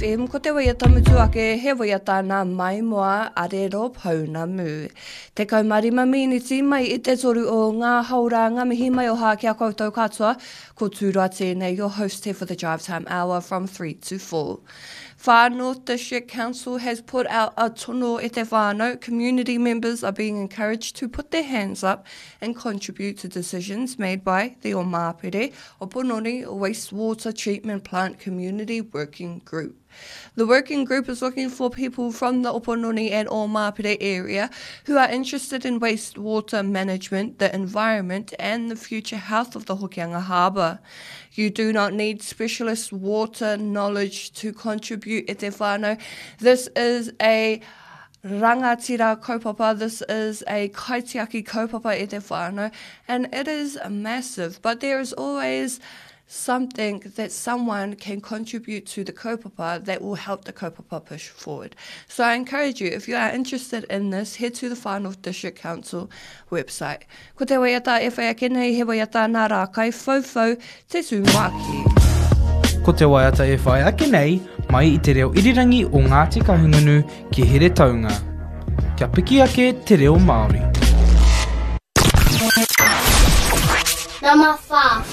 FM, ko te waia tamutu ake, he waia tāna mai moa arero pauna mu. Te kaumarima miniti mai I te toru o ngā hauranga mihi mai o hā kia koutou katoa, ko tūroa tēnei, your host here for the Drive Time Hour from 3 to 4. Far North District Council has put out a tono e te whānau. Community members are being encouraged to put their hands up and contribute to decisions made by the O Māpere Opononi Wastewater Treatment Plant Community Working Group. The working group is looking for people from the Opononi and O Māpere area who are interested in wastewater management, the environment and the future health of the Hokianga Harbour. You do not need specialist water knowledge to contribute e te whānau. This is a rangatira kaupapa, this is a kaitiaki kaupapa e te whānau, and it is massive, but there is always something that someone can contribute to the kaupapa that will help the kaupapa push forward. So I encourage you, if you are interested in this, head to the Far North District Council website. Ko te waiata e whai ake nei, he waiata nā rā kai whauwhau te tūmaki. Ko te waiata e whai ake nei, mai I te reo irirangi o Ngāti Kahungunu ki here taunga. Kia piki ake te reo Māori. Nama whā.